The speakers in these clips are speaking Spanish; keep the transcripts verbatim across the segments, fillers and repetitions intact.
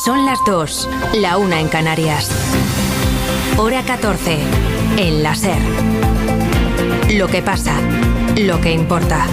Son las dos, la una en Canarias. Hora catorce, en la SER. Lo que pasa, lo que importa.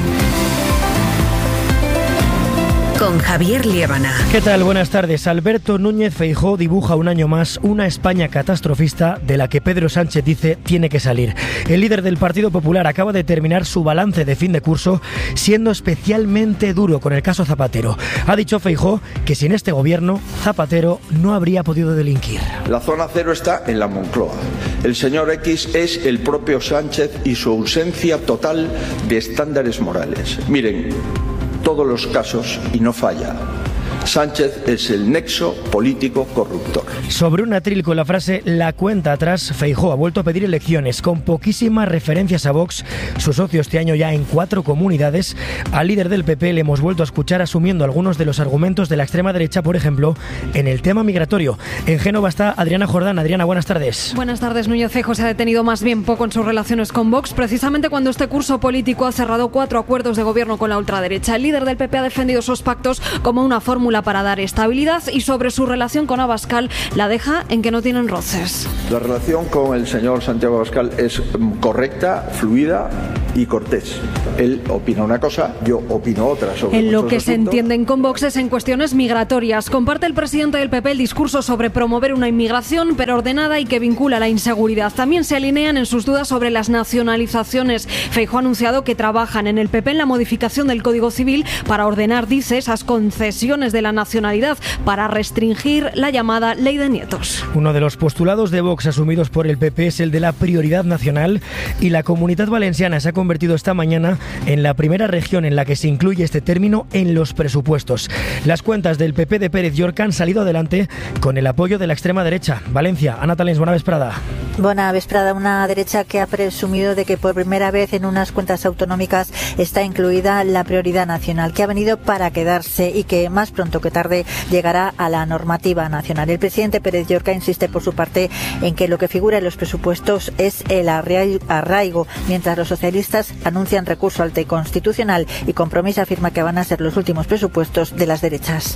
Con Javier Liébana. ¿Qué tal? Buenas tardes. Alberto Núñez Feijóo dibuja un año más una España catastrofista de la que Pedro Sánchez dice tiene que salir. El líder del Partido Popular acaba de terminar su balance de fin de curso siendo especialmente duro con el caso Zapatero. Ha dicho Feijóo que sin este gobierno Zapatero no habría podido delinquir. La zona cero está en la Moncloa. El señor X es el propio Sánchez y su ausencia total de estándares morales. Miren, todos los casos y no falla. Sánchez es el nexo político corruptor. Sobre un atril con la frase "la cuenta atrás", Feijóo ha vuelto a pedir elecciones con poquísimas referencias a Vox, su socio este año ya en cuatro comunidades. Al líder del P P le hemos vuelto a escuchar asumiendo algunos de los argumentos de la extrema derecha, por ejemplo, en el tema migratorio. En Génova está Adriana Jordán. Adriana, buenas tardes. Buenas tardes. Núñez Feijóo se ha detenido más bien poco en sus relaciones con Vox, precisamente cuando este curso político ha cerrado cuatro acuerdos de gobierno con la ultraderecha. El líder del P P ha defendido esos pactos como una fórmula para dar estabilidad y sobre su relación con Abascal la deja en que no tienen roces. La relación con el señor Santiago Abascal es correcta, fluida y cortés. Él opina una cosa, yo opino otra. Sobre en lo que asuntos. Se entienden con Vox es en cuestiones migratorias. Comparte el presidente del P P el discurso sobre promover una inmigración pero ordenada y que vincula la inseguridad. También se alinean en sus dudas sobre las nacionalizaciones. Feijóo ha anunciado que trabajan en el P P en la modificación del Código Civil para ordenar, dice, esas concesiones de la nacionalidad para restringir la llamada ley de nietos. Uno de los postulados de Vox asumidos por el P P es el de la prioridad nacional y la Comunidad Valenciana se ha convertido esta mañana en la primera región en la que se incluye este término en los presupuestos. Las cuentas del P P de Pérez Llorca han salido adelante con el apoyo de la extrema derecha. Valencia, Ana Talens, buena vesprada. Buena vesprada, una derecha que ha presumido de que por primera vez en unas cuentas autonómicas está incluida la prioridad nacional, que ha venido para quedarse y que más pronto que tarde llegará a la normativa nacional. El presidente Pérez Llorca insiste por su parte en que lo que figura en los presupuestos es el arraigo, mientras los socialistas anuncian recurso al Constitucional y Compromís afirma que van a ser los últimos presupuestos de las derechas.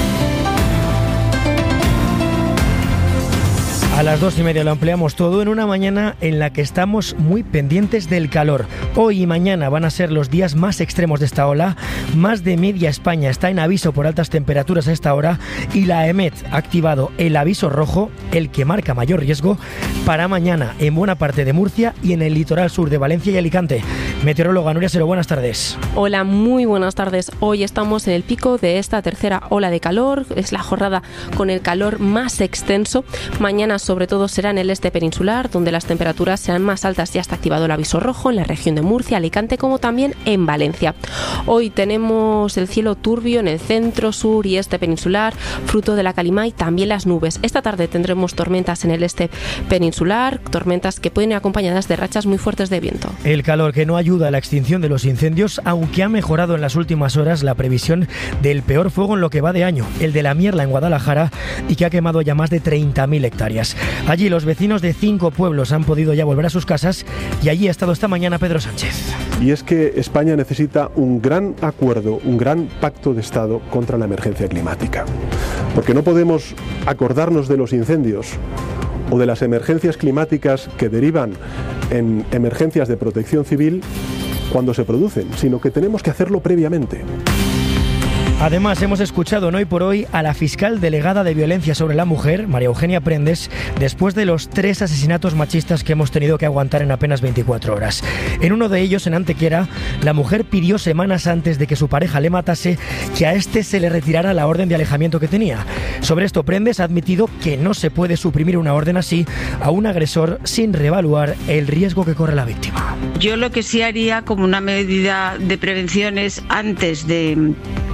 A las dos y media lo ampliamos todo en una mañana en la que estamos muy pendientes del calor. Hoy y mañana van a ser los días más extremos de esta ola. Más de media España está en aviso por altas temperaturas a esta hora y la EMET ha activado el aviso rojo, el que marca mayor riesgo, para mañana en buena parte de Murcia y en el litoral sur de Valencia y Alicante. Meteoróloga Nuria Sero, buenas tardes. Hola, muy buenas tardes. Hoy estamos en el pico de esta tercera ola de calor. Es la jornada con el calor más extenso. Mañana sobre todo será en el este peninsular, donde las temperaturas serán más altas. Ya está activado el aviso rojo en la región de Murcia, Alicante, como también en Valencia. Hoy tenemos el cielo turbio en el centro, sur y este peninsular, fruto de la calima y también las nubes. Esta tarde tendremos tormentas en el este peninsular, tormentas que pueden ir acompañadas de rachas muy fuertes de viento. El calor que no ayuda a la extinción de los incendios, aunque ha mejorado en las últimas horas la previsión del peor fuego en lo que va de año, el de la Mierla en Guadalajara, y que ha quemado ya más de treinta mil hectáreas. Allí los vecinos de cinco pueblos han podido ya volver a sus casas y allí ha estado esta mañana Pedro Sánchez. Y es que España necesita un gran acuerdo, un gran pacto de Estado contra la emergencia climática. Porque no podemos acordarnos de los incendios o de las emergencias climáticas que derivan en emergencias de protección civil cuando se producen, sino que tenemos que hacerlo previamente. Además, hemos escuchado en Hoy por Hoy a la fiscal delegada de violencia sobre la mujer, María Eugenia Prendes, después de los tres asesinatos machistas que hemos tenido que aguantar en apenas veinticuatro horas. En uno de ellos, en Antequera, la mujer pidió semanas antes de que su pareja le matase que a este se le retirara la orden de alejamiento que tenía. Sobre esto, Prendes ha admitido que no se puede suprimir una orden así a un agresor sin reevaluar el riesgo que corre la víctima. Yo lo que sí haría como una medida de prevención es antes de...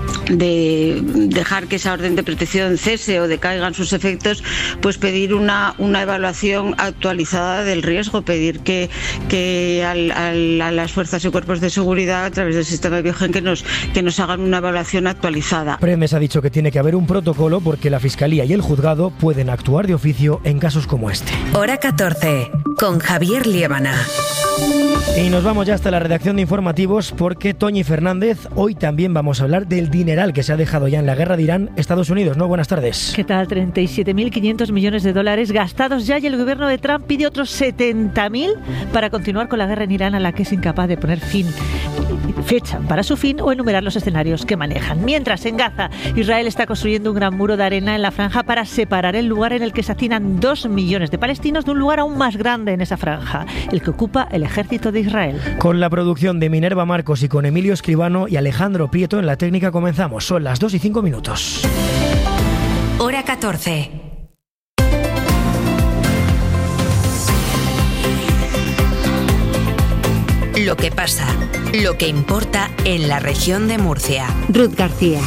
de dejar que esa orden de protección cese o decaigan sus efectos, pues pedir una, una evaluación actualizada del riesgo, pedir que, que al, al, a las fuerzas y cuerpos de seguridad a través del sistema Biogen que nos, que nos hagan una evaluación actualizada. Prendes ha dicho que tiene que haber un protocolo porque la Fiscalía y el Juzgado pueden actuar de oficio en casos como este. Hora catorce, con Javier Liébana. Y nos vamos ya hasta la redacción de informativos porque Toñi Fernández, hoy también vamos a hablar del dineral que se ha dejado ya en la guerra de Irán, Estados Unidos, ¿no? Buenas tardes. ¿Qué tal? treinta y siete mil quinientos millones de dólares gastados ya y el gobierno de Trump pide otros setenta mil para continuar con la guerra en Irán a la que es incapaz de poner fin, fecha para su fin o enumerar los escenarios que manejan. Mientras en Gaza, Israel está construyendo un gran muro de arena en la franja para separar el lugar en el que se hacinan dos millones de palestinos de un lugar aún más grande en esa franja, el que ocupa el ejército de Israel. Con la producción de Minerva Marcos y con Emilio Escribano y Alejandro Prieto en la técnica comenzamos. Son las dos y cinco minutos. Hora catorce. Lo que pasa, lo que importa en la región de Murcia. Ruth García.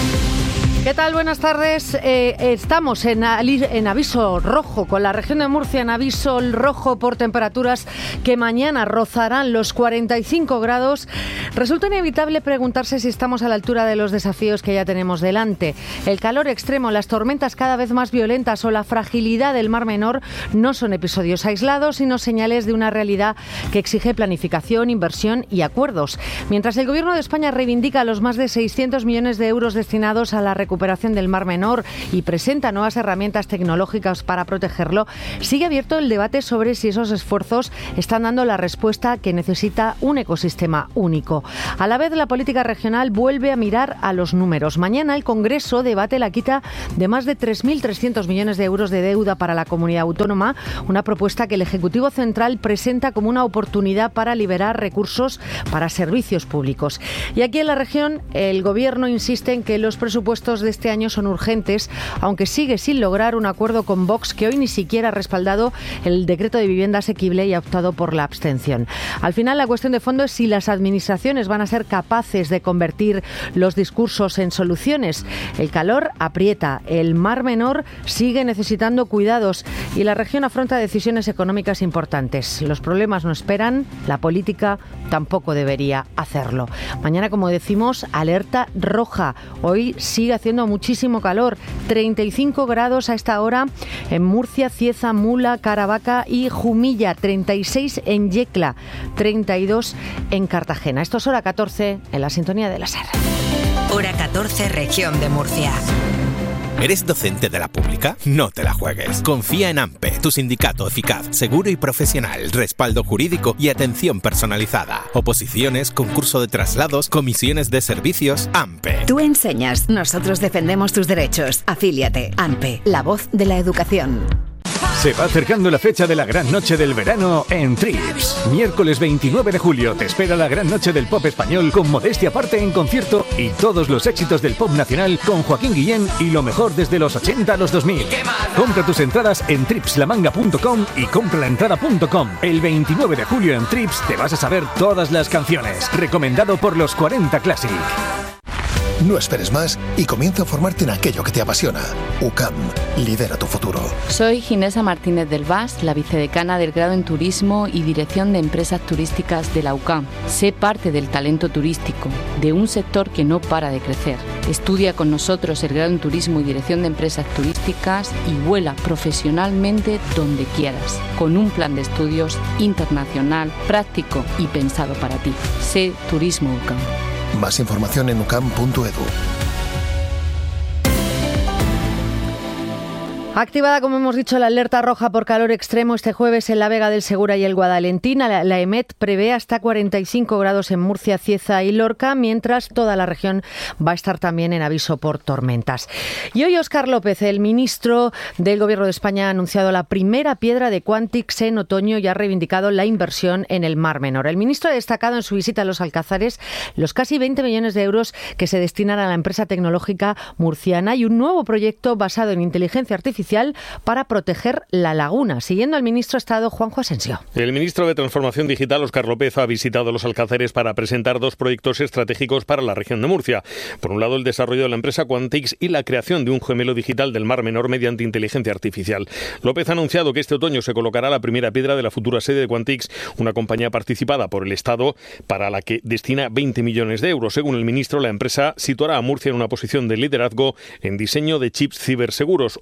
¿Qué tal? Buenas tardes. Eh, estamos en, en aviso rojo, con la región de Murcia en aviso rojo por temperaturas que mañana rozarán los cuarenta y cinco grados. Resulta inevitable preguntarse si estamos a la altura de los desafíos que ya tenemos delante. El calor extremo, las tormentas cada vez más violentas o la fragilidad del Mar Menor no son episodios aislados, sino señales de una realidad que exige planificación, inversión y acuerdos. Mientras el Gobierno de España reivindica los más de seiscientos millones de euros destinados a la recuperación recuperación del Mar Menor y presenta nuevas herramientas tecnológicas para protegerlo, sigue abierto el debate sobre si esos esfuerzos están dando la respuesta que necesita un ecosistema único. A la vez, la política regional vuelve a mirar a los números. Mañana el Congreso debate la quita de más de tres mil trescientos millones de euros de deuda para la comunidad autónoma, una propuesta que el Ejecutivo Central presenta como una oportunidad para liberar recursos para servicios públicos. Y aquí en la región, el Gobierno insiste en que los presupuestos de este año son urgentes, aunque sigue sin lograr un acuerdo con Vox, que hoy ni siquiera ha respaldado el decreto de vivienda asequible y ha optado por la abstención. Al final, la cuestión de fondo es si las administraciones van a ser capaces de convertir los discursos en soluciones. El calor aprieta, el Mar Menor sigue necesitando cuidados y la región afronta decisiones económicas importantes. Los problemas no esperan, la política tampoco debería hacerlo. Mañana, como decimos, alerta roja. Hoy sigue haciendo muchísimo calor, treinta y cinco grados a esta hora en Murcia, Cieza, Mula, Caravaca y Jumilla, treinta y seis en Yecla, treinta y dos en Cartagena. Esto es Hora catorce en la sintonía de la SER. Hora catorce, región de Murcia. ¿Eres docente de la pública? No te la juegues. Confía en AMPE, tu sindicato eficaz, seguro y profesional, respaldo jurídico y atención personalizada. Oposiciones, concurso de traslados, comisiones de servicios. AMPE. Tú enseñas, nosotros defendemos tus derechos. Afíliate. AMPE, la voz de la educación. Se va acercando la fecha de la gran noche del verano en Trips. Miércoles veintinueve de julio te espera la gran noche del pop español con Modestia Aparte en concierto y todos los éxitos del pop nacional con Joaquín Guillén y lo mejor desde los ochenta a los dos mil. Compra tus entradas en trips la manga punto com y compralaentrada punto com. El veintinueve de julio en Trips te vas a saber todas las canciones. Recomendado por los cuarenta Classic. No esperes más y comienza a formarte en aquello que te apasiona. U C A M, lidera tu futuro. Soy Ginesa Martínez del Vaz, la vicedecana del grado en Turismo y Dirección de Empresas Turísticas de la U C A M. Sé parte del talento turístico, de un sector que no para de crecer. Estudia con nosotros el grado en Turismo y Dirección de Empresas Turísticas y vuela profesionalmente donde quieras, con un plan de estudios internacional, práctico y pensado para ti. Sé Turismo U C A M. Más información en ucam punto edu. Activada, como hemos dicho, la alerta roja por calor extremo este jueves en la Vega del Segura y el Guadalentín. La, la EMET prevé hasta cuarenta y cinco grados en Murcia, Cieza y Lorca, mientras toda la región va a estar también en aviso por tormentas. Y hoy Óscar López, el ministro del Gobierno de España, ha anunciado la primera piedra de Quantix en otoño y ha reivindicado la inversión en el Mar Menor. El ministro ha destacado en su visita a los Alcázares los casi veinte millones de euros que se destinan a la empresa tecnológica murciana y un nuevo proyecto basado en inteligencia artificial para proteger la laguna. Siguiendo al ministro ha estado Juanjo Asensio. El ministro de Transformación Digital, Óscar López, ha visitado los Alcázares para presentar dos proyectos estratégicos para la región de Murcia. Por un lado, el desarrollo de la empresa Quantix y la creación de un gemelo digital del Mar Menor mediante inteligencia artificial. López ha anunciado que este otoño se colocará la primera piedra de la futura sede de Quantix, una compañía participada por el Estado para la que destina veinte millones de euros. Según el ministro, la empresa situará a Murcia en una posición de liderazgo en diseño de chips ciberseguros, un sector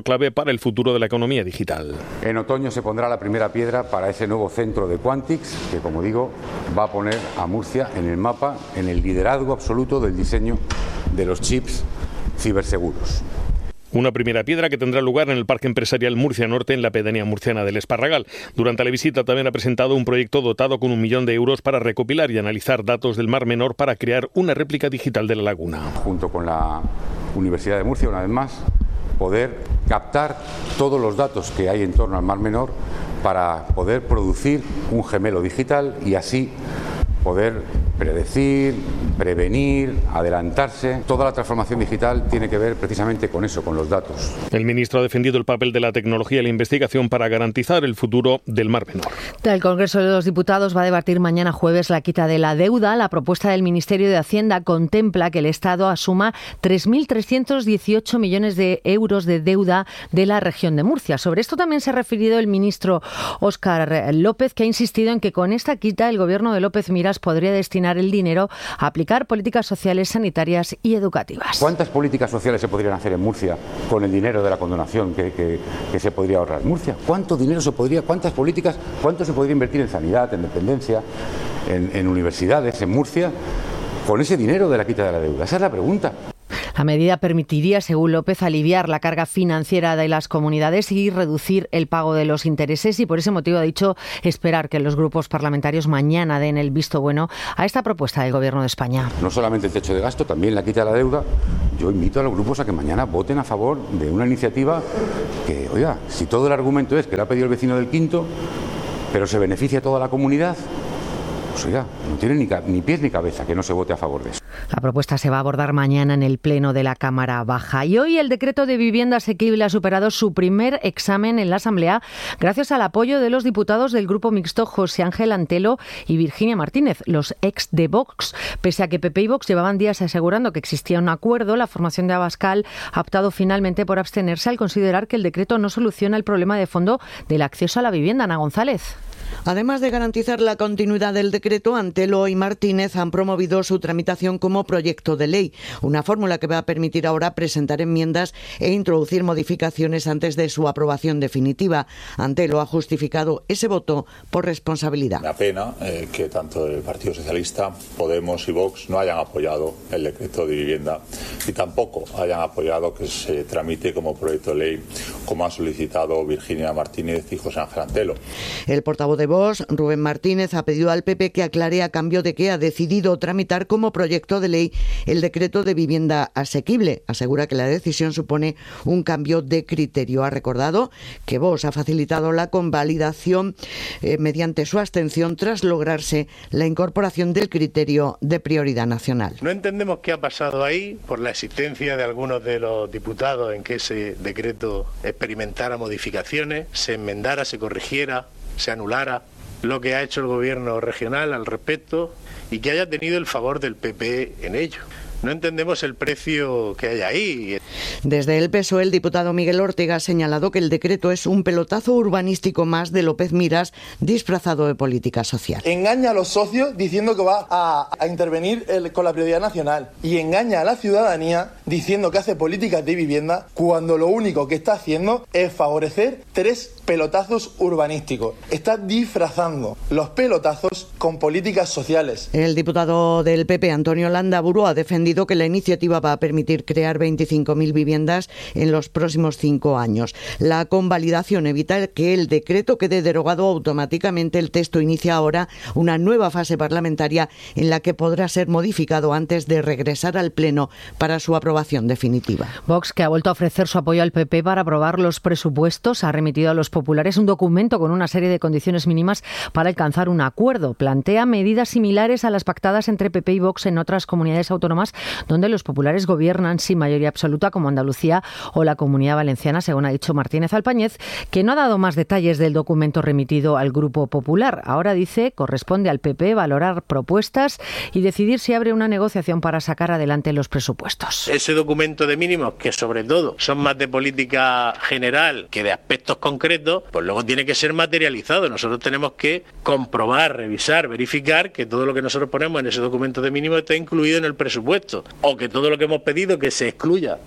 sector clave para el futuro de la economía digital. En otoño se pondrá la primera piedra para ese nuevo centro de Quantix, que, como digo, va a poner a Murcia en el mapa, en el liderazgo absoluto del diseño de los chips ciberseguros. Una primera piedra que tendrá lugar en el Parque Empresarial Murcia Norte, en la pedanía murciana del Esparragal. Durante la visita también ha presentado un proyecto dotado con un millón de euros para recopilar y analizar datos del Mar Menor para crear una réplica digital de la laguna. Junto con la Universidad de Murcia, una vez más, poder captar todos los datos que hay en torno al Mar Menor para poder producir un gemelo digital y así poder predecir, prevenir, adelantarse. Toda la transformación digital tiene que ver precisamente con eso, con los datos. El ministro ha defendido el papel de la tecnología y la investigación para garantizar el futuro del Mar Menor. El Congreso de los Diputados va a debatir mañana jueves la quita de la deuda. La propuesta del Ministerio de Hacienda contempla que el Estado asuma tres mil trescientos dieciocho millones de euros de deuda de la región de Murcia. Sobre esto también se ha referido el ministro Óscar López, que ha insistido en que con esta quita el gobierno de López Miras podría destinar el dinero a aplicar políticas sociales, sanitarias y educativas. ¿Cuántas políticas sociales se podrían hacer en Murcia con el dinero de la condonación que, que, que se podría ahorrar en Murcia? ¿Cuánto dinero se podría, cuántas políticas, cuánto se podría invertir en sanidad, en dependencia, en, en universidades, en Murcia, con ese dinero de la quita de la deuda? Esa es la pregunta. La medida permitiría, según López, aliviar la carga financiera de las comunidades y reducir el pago de los intereses, y por ese motivo ha dicho esperar que los grupos parlamentarios mañana den el visto bueno a esta propuesta del Gobierno de España. No solamente el techo de gasto, también la quita de la deuda. Yo invito a los grupos a que mañana voten a favor de una iniciativa que, oiga, si todo el argumento es que la ha pedido el vecino del quinto, pero se beneficia a toda la comunidad, pues oiga, no tiene ni, ni pies ni cabeza que no se vote a favor de eso. La propuesta se va a abordar mañana en el Pleno de la Cámara Baja. Y hoy el decreto de vivienda asequible ha superado su primer examen en la Asamblea gracias al apoyo de los diputados del Grupo Mixto José Ángel Antelo y Virginia Martínez, los ex de Vox. Pese a que P P y Vox llevaban días asegurando que existía un acuerdo, la formación de Abascal ha optado finalmente por abstenerse al considerar que el decreto no soluciona el problema de fondo del acceso a la vivienda. Ana González. Además de garantizar la continuidad del decreto, Antelo y Martínez han promovido su tramitación como proyecto de ley, una fórmula que va a permitir ahora presentar enmiendas e introducir modificaciones antes de su aprobación definitiva. Antelo ha justificado ese voto por responsabilidad. Me apena eh, que tanto el Partido Socialista, Podemos y Vox no hayan apoyado el decreto de vivienda y tampoco hayan apoyado que se tramite como proyecto de ley, como han solicitado Virginia Martínez y José Ángel Antelo. El portavoz de Vox, Rubén Martínez, ha pedido al P P que aclare a cambio de que ha decidido tramitar como proyecto de ley el decreto de vivienda asequible. Asegura que la decisión supone un cambio de criterio. Ha recordado que Vox ha facilitado la convalidación eh, mediante su abstención tras lograrse la incorporación del criterio de prioridad nacional. No entendemos qué ha pasado ahí por la existencia de algunos de los diputados en que ese decreto experimentara modificaciones, se enmendara, se corrigiera, se anulara lo que ha hecho el gobierno regional al respecto y que haya tenido el favor del P P en ello. No entendemos el precio que hay ahí. Desde el P S O E, el diputado Miguel Ortega ha señalado que el decreto es un pelotazo urbanístico más de López Miras disfrazado de política social. Engaña a los socios diciendo que va a, a intervenir el, con la prioridad nacional y engaña a la ciudadanía diciendo que hace políticas de vivienda cuando lo único que está haciendo es favorecer tres pelotazos urbanísticos. Está disfrazando los pelotazos con políticas sociales. El diputado del P P, Antonio Landaburu, ha defendido que la iniciativa va a permitir crear veinticinco mil viviendas en los próximos cinco años. La convalidación evita que el decreto quede derogado automáticamente. El texto inicia ahora una nueva fase parlamentaria en la que podrá ser modificado antes de regresar al Pleno para su aprobación definitiva. Vox, que ha vuelto a ofrecer su apoyo al P P para aprobar los presupuestos, ha remitido a los populares un documento con una serie de condiciones mínimas para alcanzar un acuerdo. Plantea medidas similares a las pactadas entre P P y Vox en otras comunidades autónomas donde los populares gobiernan sin mayoría absoluta, como Andalucía o la Comunidad Valenciana, según ha dicho Martínez Alpáñez, que no ha dado más detalles del documento remitido al Grupo Popular. Ahora dice corresponde al P P valorar propuestas y decidir si abre una negociación para sacar adelante los presupuestos. Ese documento de mínimos, que sobre todo son más de política general que de aspectos concretos, pues luego tiene que ser materializado. Nosotros tenemos que comprobar, revisar, verificar que todo lo que nosotros ponemos en ese documento de mínimos está incluido en el presupuesto, o que todo lo que hemos pedido que se excluya del presupuesto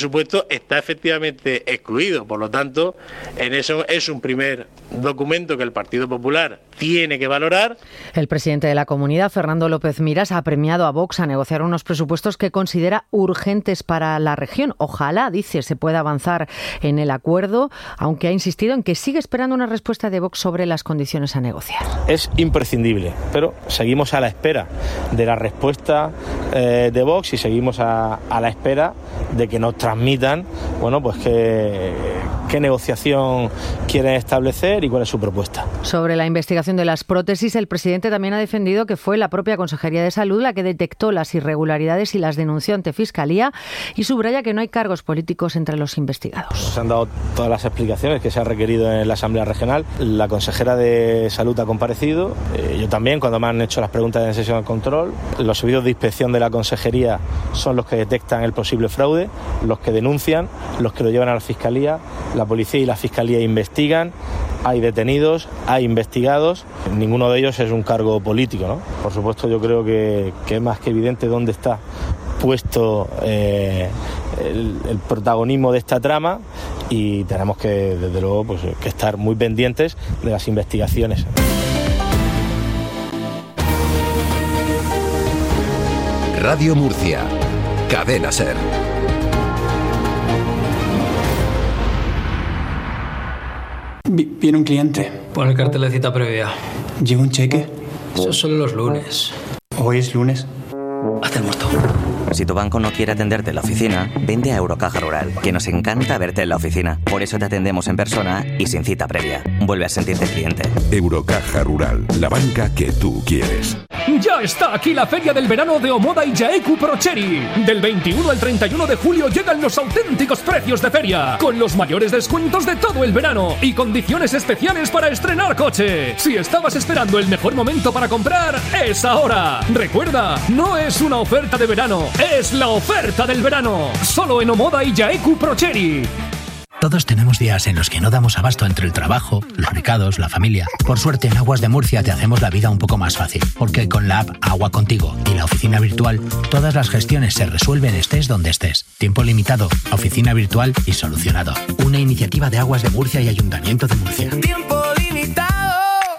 presupuesto está efectivamente excluido. Por lo tanto, en eso es un primer documento que el Partido Popular tiene que valorar. El presidente de la comunidad, Fernando López Miras, ha premiado a Vox a negociar unos presupuestos que considera urgentes para la región. Ojalá, dice, se pueda avanzar en el acuerdo, aunque ha insistido en que sigue esperando una respuesta de Vox sobre las condiciones a negociar. Es imprescindible, pero seguimos a la espera de la respuesta eh, de Vox y seguimos a, a la espera de que nos transmitan, bueno, pues qué, qué negociación quieren establecer y cuál es su propuesta. Sobre la investigación de las prótesis, el presidente también ha defendido que fue la propia Consejería de Salud la que detectó las irregularidades y las denunció ante Fiscalía, y subraya que no hay cargos políticos entre los investigados. Se han dado todas las explicaciones que se ha requerido en la Asamblea Regional. La consejera de Salud ha comparecido, eh, yo también, cuando me han hecho las preguntas en sesión de control. Los servicios de inspección de la Consejería son los que detectan el posible fraude, los que denuncian, los que lo llevan a la Fiscalía. La Policía y la Fiscalía investigan, hay detenidos, hay investigados. Ninguno de ellos es un cargo político, ¿no? Por supuesto, yo creo que, que es más que evidente dónde está puesto eh, el, el protagonismo de esta trama, y tenemos que, desde luego, pues, que estar muy pendientes de las investigaciones. Radio Murcia, Cadena SER. Viene un cliente. Pon el cartel de cita previa. ¿Lleva un cheque? Eso es solo los lunes. ¿Hoy es lunes? Hacemos todo. Si tu banco no quiere atenderte en la oficina, vente a Eurocaja Rural, que nos encanta verte en la oficina. Por eso te atendemos en persona y sin cita previa. Vuelve a sentirte cliente. Eurocaja Rural, la banca que tú quieres. Ya está aquí la Feria del Verano de Omoda y Jaeku Proceri. Del veintiuno al treinta y uno de julio llegan los auténticos precios de feria, con los mayores descuentos de todo el verano y condiciones especiales para estrenar coche. Si estabas esperando el mejor momento para comprar, es ahora. Recuerda, no es una oferta de verano, es la oferta del verano. Solo en Omoda y Jaeku Proceri. Todos tenemos días en los que no damos abasto entre el trabajo, los recados, la familia. Por suerte, en Aguas de Murcia te hacemos la vida un poco más fácil, porque con la app Agua Contigo y la oficina virtual, todas las gestiones se resuelven estés donde estés. Tiempo limitado, oficina virtual y solucionado. Una iniciativa de Aguas de Murcia y Ayuntamiento de Murcia. Tiempo limitado,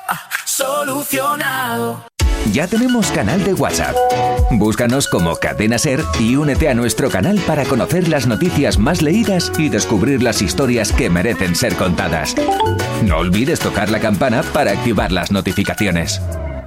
solucionado. Ya tenemos canal de WhatsApp. Búscanos como Cadena SER y únete a nuestro canal para conocer las noticias más leídas y descubrir las historias que merecen ser contadas. No olvides tocar la campana para activar las notificaciones.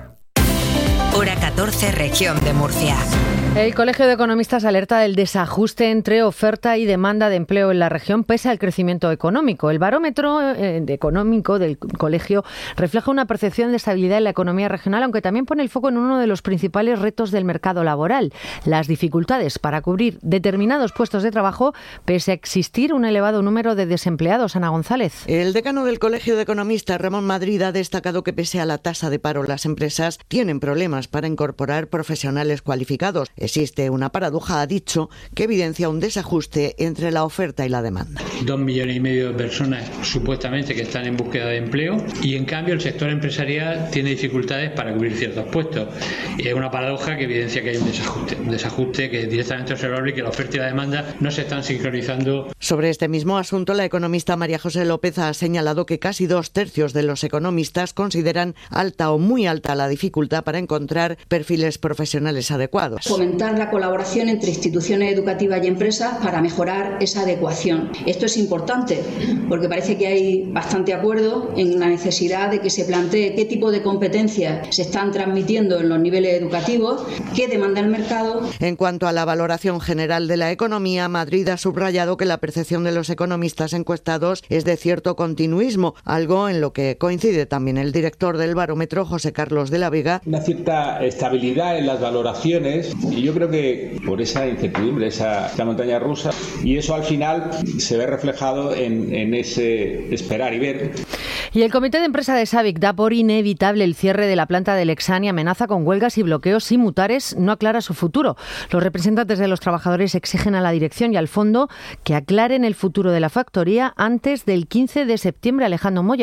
Hora catorce, Región de Murcia. El Colegio de Economistas alerta del desajuste entre oferta y demanda de empleo en la región pese al crecimiento económico. El barómetro eh, económico del colegio refleja una percepción de estabilidad en la economía regional, aunque también pone el foco en uno de los principales retos del mercado laboral: las dificultades para cubrir determinados puestos de trabajo pese a existir un elevado número de desempleados. Ana González. El decano del Colegio de Economistas, Ramón Madrid, ha destacado que pese a la tasa de paro, las empresas tienen problemas para incorporar profesionales cualificados. Existe una paradoja, ha dicho, que evidencia un desajuste entre la oferta y la demanda. Dos millones y medio de personas supuestamente que están en búsqueda de empleo, y en cambio el sector empresarial tiene dificultades para cubrir ciertos puestos. Y es una paradoja que evidencia que hay un desajuste, un desajuste que es directamente observable y que la oferta y la demanda no se están sincronizando. Sobre este mismo asunto, la economista María José López ha señalado que casi dos tercios de los economistas consideran alta o muy alta la dificultad para encontrar perfiles profesionales adecuados. Fomentar la colaboración entre instituciones educativas y empresas para mejorar esa adecuación. Esto es importante porque parece que hay bastante acuerdo en la necesidad de que se plantee qué tipo de competencias se están transmitiendo en los niveles educativos, qué demanda el mercado. En cuanto a la valoración general de la economía, Madrid ha subrayado que la percepción de los economistas encuestados es de cierto continuismo, algo en lo que coincide también el director del barómetro, José Carlos de la Vega. Una cierta estabilidad en las valoraciones, y yo creo que por esa incertidumbre, esa, esa montaña rusa, y eso al final se ve reflejado en, en ese esperar y ver. Y el comité de empresa de SABIC da por inevitable el cierre de la planta de Lexan y amenaza con huelgas y bloqueos si Mutares no aclara su futuro. Los representantes de los trabajadores exigen a la dirección y al fondo que aclaren el futuro de la factoría antes del quince de septiembre. Alejandro Moya.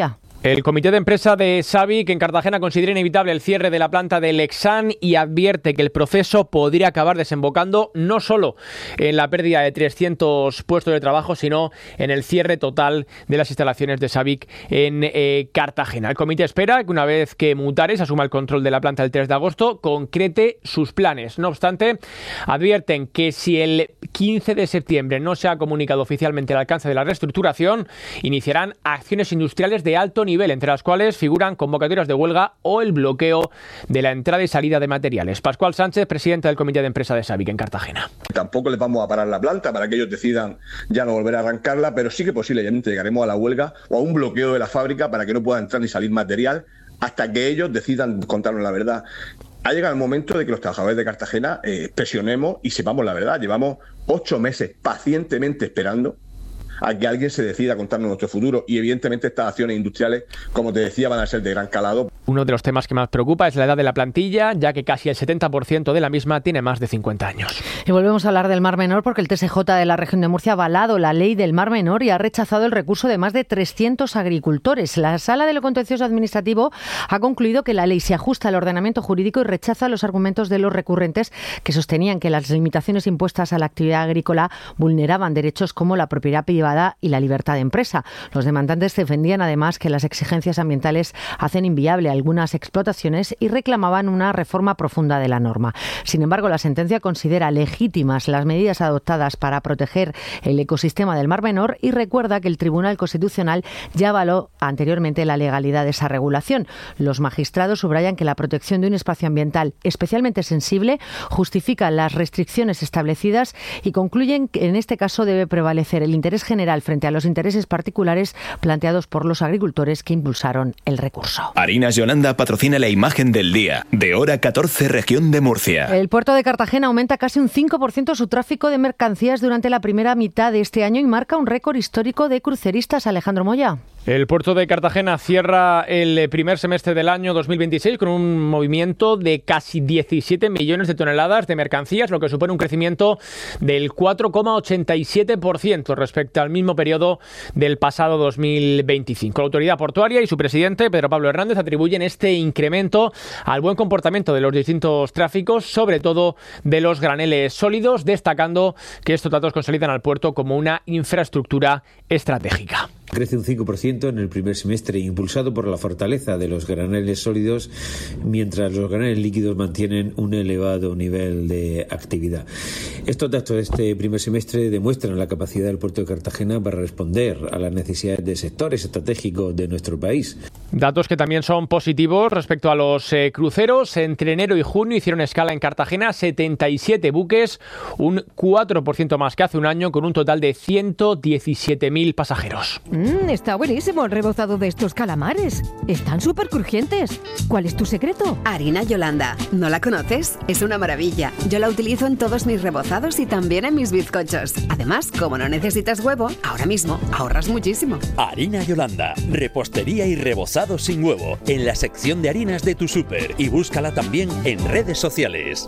El comité de empresa de Sabic en Cartagena considera inevitable el cierre de la planta de Lexan y advierte que el proceso podría acabar desembocando no solo en la pérdida de trescientos puestos de trabajo, sino en el cierre total de las instalaciones de Sabic en eh, Cartagena. El comité espera que una vez que Mutares asuma el control de la planta el tres de agosto, concrete sus planes. No obstante, advierten que si el quince de septiembre no se ha comunicado oficialmente el alcance de la reestructuración, iniciarán acciones industriales de alto nivel, entre las cuales figuran convocatorias de huelga o el bloqueo de la entrada y salida de materiales. Pascual Sánchez, presidente del comité de empresa de Sabic en Cartagena. Tampoco les vamos a parar la planta para que ellos decidan ya no volver a arrancarla, pero sí que posiblemente llegaremos a la huelga o a un bloqueo de la fábrica para que no pueda entrar ni salir material hasta que ellos decidan contarnos la verdad. Ha llegado el momento de que los trabajadores de Cartagena eh, presionemos y sepamos la verdad. Llevamos ocho meses pacientemente esperando a que alguien se decida a contarnos nuestro futuro, y evidentemente estas acciones industriales, como te decía, van a ser de gran calado. Uno de los temas que más preocupa es la edad de la plantilla, ya que casi el setenta por ciento de la misma tiene más de cincuenta años. Y volvemos a hablar del Mar Menor porque el T S J de la región de Murcia ha avalado la ley del Mar Menor y ha rechazado el recurso de más de trescientos agricultores. La Sala de lo Contencioso Administrativo ha concluido que la ley se ajusta al ordenamiento jurídico y rechaza los argumentos de los recurrentes que sostenían que las limitaciones impuestas a la actividad agrícola vulneraban derechos como la propiedad privada y la libertad de empresa. Los demandantes defendían además que las exigencias ambientales hacen inviable algunas explotaciones y reclamaban una reforma profunda de la norma. Sin embargo, la sentencia considera legítimas las medidas adoptadas para proteger el ecosistema del Mar Menor y recuerda que el Tribunal Constitucional ya avaló anteriormente la legalidad de esa regulación. Los magistrados subrayan que la protección de un espacio ambiental especialmente sensible justifica las restricciones establecidas y concluyen que en este caso debe prevalecer el interés general frente a los intereses particulares planteados por los agricultores que impulsaron el recurso. Harinas Yolanda patrocina la imagen del día, de hora catorce, región de Murcia. El puerto de Cartagena aumenta casi un cinco por ciento su tráfico de mercancías durante la primera mitad de este año y marca un récord histórico de cruceristas. Alejandro Moya. El puerto de Cartagena cierra el primer semestre del año dos mil veintiséis con un movimiento de casi diecisiete millones de toneladas de mercancías, lo que supone un crecimiento del cuatro coma ochenta y siete por ciento respecto al mismo periodo del pasado dos mil veinticinco. La autoridad portuaria y su presidente, Pedro Pablo Hernández, atribuyen este incremento al buen comportamiento de los distintos tráficos, sobre todo de los graneles sólidos, destacando que estos datos consolidan al puerto como una infraestructura estratégica. Crece un cinco por ciento en el primer semestre, impulsado por la fortaleza de los graneles sólidos, mientras los graneles líquidos mantienen un elevado nivel de actividad. Estos datos de este primer semestre demuestran la capacidad del puerto de Cartagena para responder a las necesidades de sectores estratégicos de nuestro país. Datos que también son positivos respecto a los eh, cruceros. Entre enero y junio hicieron escala en Cartagena setenta y siete buques, un cuatro por ciento más que hace un año, con un total de ciento diecisiete mil pasajeros. Mm, está buenísimo el rebozado de estos calamares. Están súper crujientes. ¿Cuál es tu secreto? Harina Yolanda. ¿No la conoces? Es una maravilla. Yo la utilizo en todos mis rebozados y también en mis bizcochos. Además, como no necesitas huevo, ahora mismo ahorras muchísimo. Harina Yolanda. Repostería y rebozado sin huevo. En la sección de harinas de tu súper. Y búscala también en redes sociales.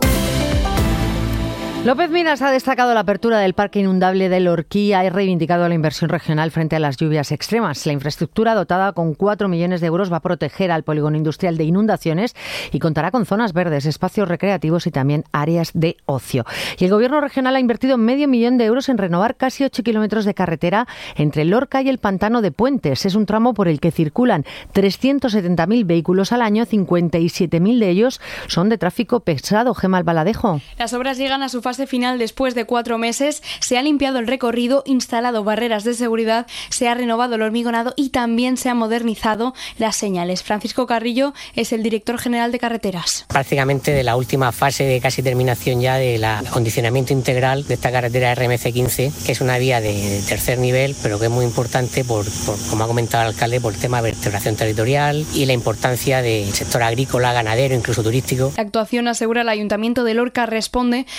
López Miras ha destacado la apertura del parque inundable del Orquí y ha reivindicado la inversión regional frente a las lluvias extremas. La infraestructura, dotada con cuatro millones de euros, va a proteger al polígono industrial de inundaciones y contará con zonas verdes, espacios recreativos y también áreas de ocio. Y el Gobierno regional ha invertido medio millón de euros en renovar casi ocho kilómetros de carretera entre Lorca y el Pantano de Puentes. Es un tramo por el que circulan trescientos setenta mil vehículos al año, cincuenta y siete mil de ellos son de tráfico pesado. Gemma Albaladejo. Las obras llegan a su fase final después de cuatro meses. Se ha limpiado el recorrido, instalado barreras de seguridad, se ha renovado el hormigonado y también se han modernizado las señales. Francisco Carrillo es el director general de carreteras. Prácticamente de la última fase de casi terminación ya del acondicionamiento integral de esta carretera R M C quince, que es una vía de tercer nivel, pero que es muy importante, por, por como ha comentado el alcalde, por el tema de vertebración territorial y la importancia del sector agrícola, ganadero, incluso turístico. La actuación, asegura el Ayuntamiento de Lorca, responde a reivindicar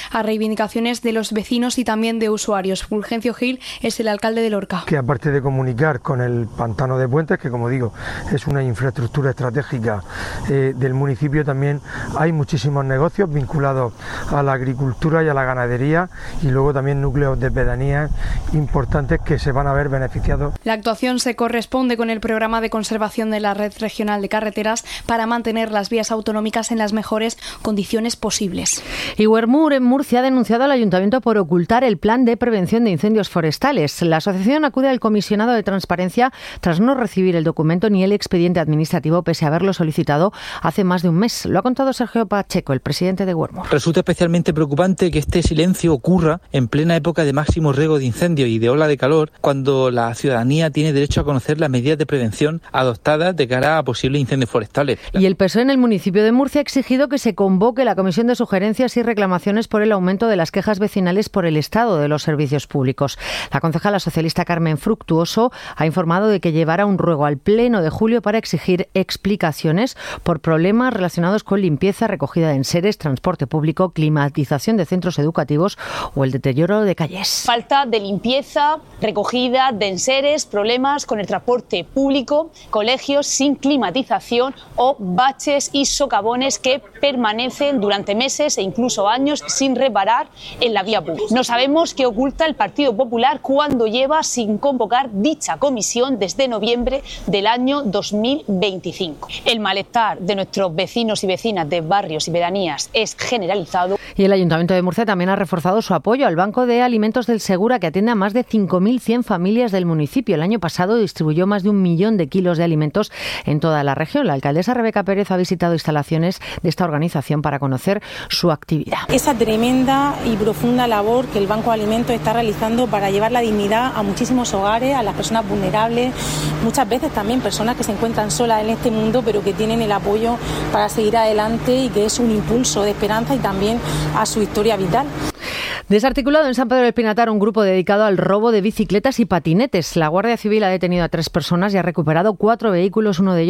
reivindicaciones de los vecinos y también de usuarios. Fulgencio Gil es el alcalde de Lorca. Que aparte de comunicar con el pantano de Puentes, que como digo es una infraestructura estratégica eh, del municipio, también hay muchísimos negocios vinculados a la agricultura y a la ganadería, y luego también núcleos de pedanías importantes que se van a ver beneficiados. La actuación se corresponde con el programa de conservación de la red regional de carreteras para mantener las vías autonómicas en las mejores condiciones posibles. Y Wermur en Murcia ha denunciado al ayuntamiento por ocultar el plan de prevención de incendios forestales. La asociación acude al comisionado de transparencia tras no recibir el documento ni el expediente administrativo, pese a haberlo solicitado hace más de un mes. Lo ha contado Sergio Pacheco, el presidente de Wermur. Resulta especialmente preocupante que este silencio ocurra en plena época de máximo riesgo de incendio y de ola de calor, cuando la ciudadanía tiene derecho a conocer las medidas de prevención adoptadas de cara a posibles incendios forestales. Y el P S O E en el municipio de Murcia ha exigido que se convoque la comisión de sugerencias y reclamaciones por el aumento de las quejas vecinales por el estado de los servicios públicos. La concejala socialista Carmen Fructuoso ha informado de que llevará un ruego al Pleno de julio para exigir explicaciones por problemas relacionados con limpieza, recogida de enseres, transporte público, climatización de centros educativos o el deterioro de calles. Falta de limpieza, recogida de enseres, problemas con el transporte público, colegios sin climatización o baches y socavones que permanecen durante meses e incluso años sin reparar en la vía pública. No sabemos qué oculta el Partido Popular cuando lleva sin convocar dicha comisión desde noviembre del año dos mil veinticinco. El malestar de nuestros vecinos y vecinas de barrios y pedanías es generalizado. Y el Ayuntamiento de Murcia también ha reforzado su apoyo al Banco de Alimentos del Segura, que atiende a más de cinco mil cien familias del municipio. El año pasado distribuyó más de un millón de kilos de alimentos en toda la región. La alcaldesa Rebeca Pérez ha visitado instalaciones de esta organización para conocer su actividad. Esa tremenda y profunda labor que el Banco de Alimentos está realizando para llevar la dignidad a muchísimos hogares, a las personas vulnerables, muchas veces también personas que se encuentran solas en este mundo, pero que tienen el apoyo para seguir adelante y que es un impulso de esperanza y también a su historia vital. Desarticulado en San Pedro del Pinatar un grupo dedicado al robo de bicicletas y patinetes. La Guardia Civil ha detenido a tres personas y ha recuperado cuatro vehículos, uno de ellos